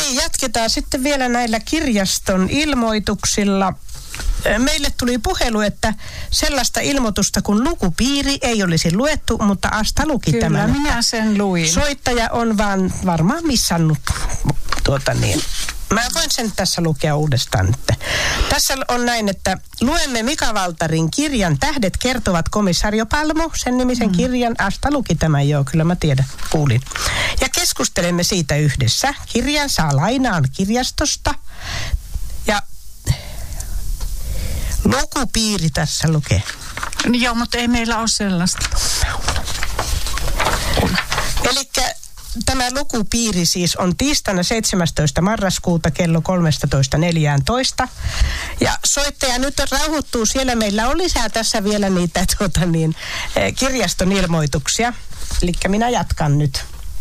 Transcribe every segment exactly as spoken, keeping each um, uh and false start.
niin, jatketaan sitten vielä näillä kirjaston ilmoituksilla. Meille tuli puhelu, että sellaista ilmoitusta kuin lukupiiri ei olisi luettu, mutta Asta luki Kyllä, tämän. Kyllä, minä sen luin. Soittaja on vaan varmaan missannut tuota niin. Mä voin sen tässä lukea uudestaan nyt. Tässä on näin, että luemme Mika Valtarin kirjan Tähdet kertovat komisario Palmu, sen nimisen mm. kirjan. Asta luki tämän, joo, kyllä mä tiedän, kuulin. Ja keskustelemme siitä yhdessä. Kirjan saa lainaan kirjastosta ja lukupiiri tässä lukee. Joo, mutta ei meillä ole sellaista. Elikkä tämä lukupiiri siis on tiistaina seitsemästoista marraskuuta kello kolmetoista neljätoista. Ja soittaja nyt rauhoittuu siellä. Meillä on lisää tässä vielä niitä tuota niin, kirjaston ilmoituksia. Elikkä minä jatkan nyt.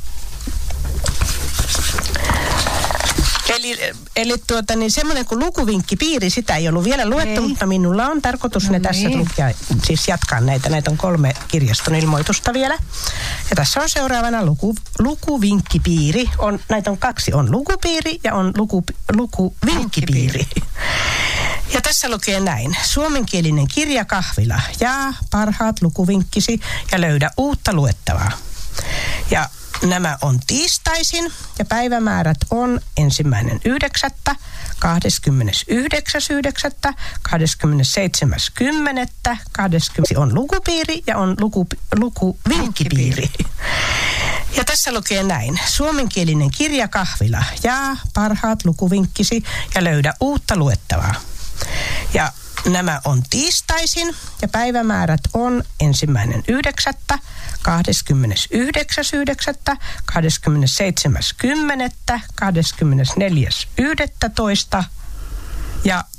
Eli, eli tuota, niin semmoinen kuin lukuvinkkipiiri, sitä ei ollut vielä luettu, ei. Mutta minulla on tarkoitus no ne niin. tässä lukea, siis jatkaa näitä. Näitä on kolme kirjaston ilmoitusta vielä. Ja tässä on seuraavana luku, lukuvinkkipiiri. On, näitä on kaksi, on lukupiiri ja on luku, lukuvinkkipiiri. Ja tässä lukee näin. Suomenkielinen kirjakahvila. Jaa parhaat lukuvinkkisi ja löydä uutta luettavaa. Ja nämä on tiistaisin ja päivämäärät on ensimmäinen yhdeksättä, kahdeskymmenesyhdeksäs yhdeksättä, kahdeskymmenesseitsemäs kymmenettä, kaksikymmentä on lukupiiri ja on luku, lukuvinkkipiiri. Ja tässä lukee näin. Suomenkielinen kirjakahvila. Jaa parhaat lukuvinkkisi ja löydä uutta luettavaa. Ja nämä on tiistaisin ja päivämäärät on ensimmäinen yhdeksättä, kahdeskymmenesyhdeksäs yhdeksättä, kahdeskymmenesseitsemäs kymmenettä, kahdeskymmenesneljäs yhdettätoista ja